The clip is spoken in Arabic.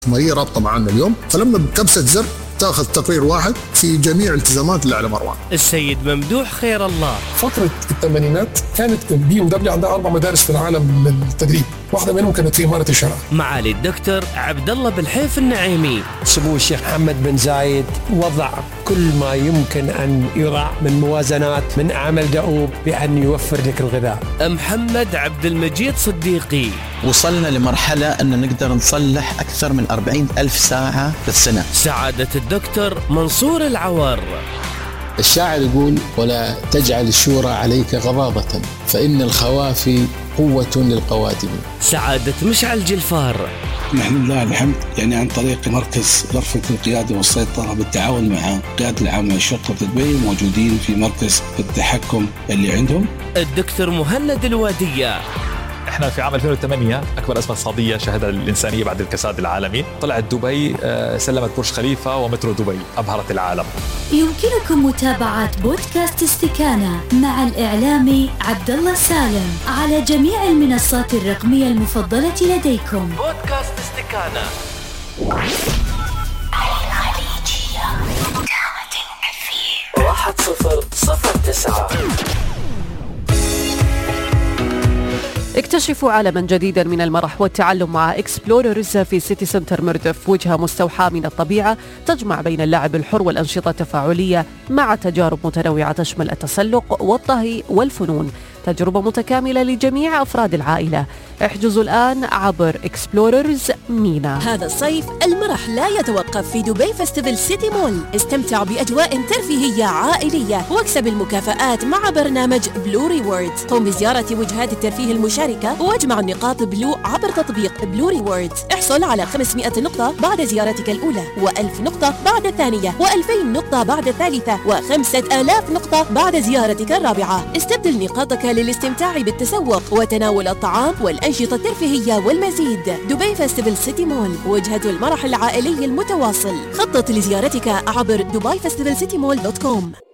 هي رابطة معنا اليوم، فلما بكبسة زر تاخذ تقرير واحد في جميع التزامات اللي على مروان. السيد ممدوح خير الله. فترة الثمانينات كانت BMW عندها 4 مدارس في العالم للتدريب، واحدة منهم كانت في إمارة الشارع. معالي الدكتور عبد الله بالحيف النعيمي. سمو الشيخ محمد بن زايد وضع كل ما يمكن أن يضع من موازنات من عمل دؤوب بأن يوفر لك الغذاء. محمد عبد المجيد صديقي. وصلنا لمرحلة أن نقدر نصلح أكثر من 40,000 ساعة في السنة. سعادة الدكتور منصور العوار. الشاعر يقول: ولا تجعل الشورى عليك غضاضة فإن الخوافي قوة للقوادم. سعادة مشعل جلفار. نحن لله الحمد عن طريق مركز غرفة القيادة والسيطرة بالتعاون مع القيادة العامة لشرطة دبي موجودين في مركز التحكم اللي عندهم. الدكتور مهند الوادية. احنا في عام 2008 اكبر ازمه اقتصاديه شهدها الانسانيه بعد الكساد العالمي، طلعت دبي سلمت برج خليفه ومترو دبي، ابهرت العالم. يمكنكم متابعة بودكاست استكانة مع الإعلامي عبد الله سالم على جميع المنصات الرقمية المفضلة لديكم. بودكاست استكانة. الخليجية دامت الأثير 1009. اكتشفوا عالما جديدا من المرح والتعلم مع إكسبلوررز في سيتي سنتر مردف، وجهة مستوحاة من الطبيعة تجمع بين اللعب الحر والأنشطة التفاعلية مع تجارب متنوعة تشمل التسلق والطهي والفنون. تجربة متكاملة لجميع أفراد العائلة. احجزوا الآن عبر إكسبلوررز مينا. هذا الصيف المرح لا يتوقف في دبي فيستيفال سيتي مول. استمتع بأجواء ترفيهية عائلية واكسب المكافآت مع برنامج بلو ريوردز. قم بزيارة وجهات الترفيه المشاركة واجمع النقاط بلو عبر تطبيق بلو ريوردز. احصل على 500 نقطة بعد زيارتك الأولى، و1000 نقطة بعد الثانية، و2000 نقطة بعد الثالثة، و5000 نقطة بعد زيارتك الرابعة. استبدل نقاطك للاستمتاع بالتسوق وتناول الطعام والأنشطة الترفيهية والمزيد. دبي فيستيفال سيتي مول، وجهة المرح العائلي المتواصل. خطط لزيارتك عبر dubaifestivalcitymall.com.